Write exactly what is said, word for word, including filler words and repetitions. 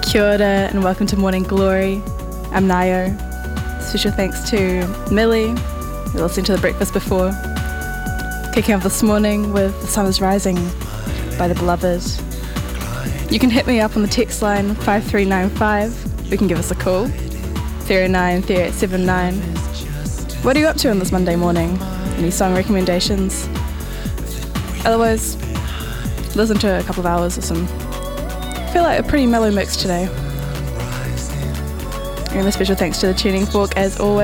Kia ora and welcome to Morning Glory. I'm Nayo. Special thanks to Millie, you're listening to The Breakfast Before. Kicking off this morning with The Sun is Rising by The Beloved. You can hit me up on the text line five three nine five. You can give us a call, zero nine three eight seven nine. What are you up to on this Monday morning? Any song recommendations? Otherwise, listen to a couple of hours of some, I feel like a pretty mellow mix today. And a special thanks to the tuning fork as always.